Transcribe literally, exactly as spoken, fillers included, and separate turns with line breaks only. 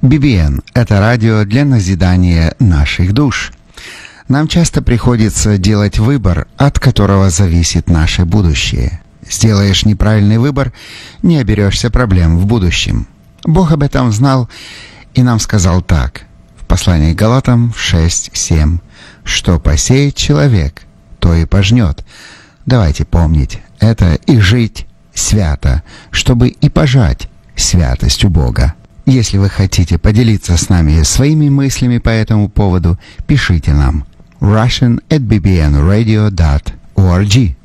би би эн – это радио для назидания наших душ. Нам часто приходится делать выбор, от которого зависит наше будущее. Сделаешь неправильный выбор – не оберешься проблем в будущем. Бог об этом знал и нам сказал так, в послании к Галатам шесть семь, что посеет человек, то и пожнет. Давайте помнить это и жить свято, чтобы и пожать святостью Бога. Если вы хотите поделиться с нами своими мыслями по этому поводу, пишите нам russian at b b n radio dot org.